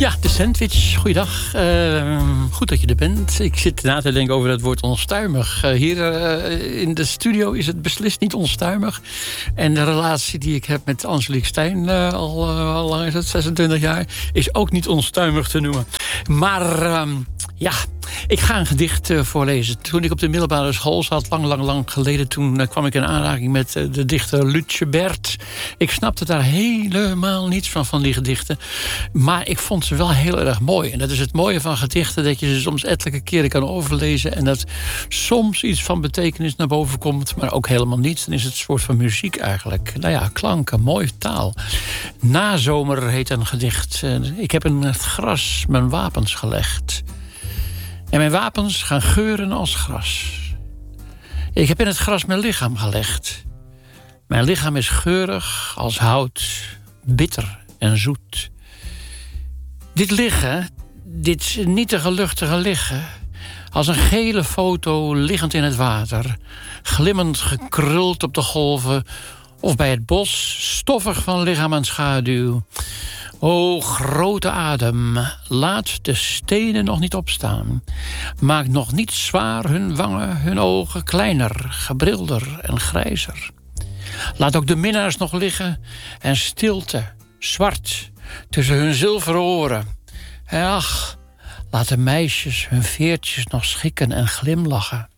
Ja, de sandwich. Goeiedag. Goed dat je er bent. Ik zit na te denken over dat woord onstuimig. Hier in de studio is het beslist niet onstuimig. En de relatie die ik heb met Angelique Stijn, al lang is het, 26 jaar... is ook niet onstuimig te noemen. Maar ja, ik ga een gedicht voorlezen. Toen ik op de middelbare school zat, lang geleden... toen kwam ik in aanraking met de dichter Lutje Bert. Ik snapte daar helemaal niets van die gedichten. Maar ik vond ze wel heel erg mooi. En dat is het mooie van gedichten, dat je ze soms ettelijke keren kan overlezen... en dat soms iets van betekenis naar boven komt, maar ook helemaal niet. Dan is het een soort van muziek eigenlijk. Nou ja, klanken, mooie taal. Nazomer heet een gedicht. Ik heb in het gras mijn wapens gelegd. En mijn wapens gaan geuren als gras. Ik heb in het gras mijn lichaam gelegd. Mijn lichaam is geurig als hout, bitter en zoet. Dit liggen, dit nietige luchtige liggen... als een gele foto liggend in het water... glimmend gekruld op de golven... of bij het bos, stoffig van lichaam en schaduw... O, grote adem, laat de stenen nog niet opstaan. Maak nog niet zwaar hun wangen, hun ogen kleiner, gebrilder en grijzer. Laat ook de minnaars nog liggen en stilte, zwart, tussen hun zilveren oren. En ach, laat de meisjes hun veertjes nog schikken en glimlachen.